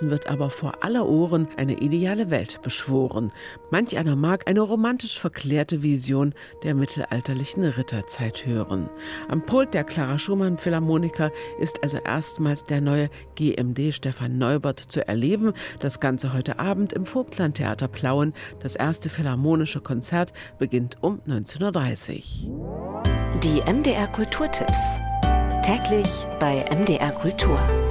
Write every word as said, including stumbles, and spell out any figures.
Währenddessen wird aber vor aller Ohren eine ideale Welt beschworen. Manch einer mag eine romantisch verklärte Vision der mittelalterlichen Ritterzeit hören. Am Pult der Clara Schumann Philharmoniker ist also erstmals der neue G M D Stefan Neubert zu erleben. Das Ganze heute Abend im Vogtlandtheater Plauen. Das erste philharmonische Konzert beginnt um neunzehn Uhr dreißig. Die M D R Kulturtipps. Täglich bei M D R Kultur.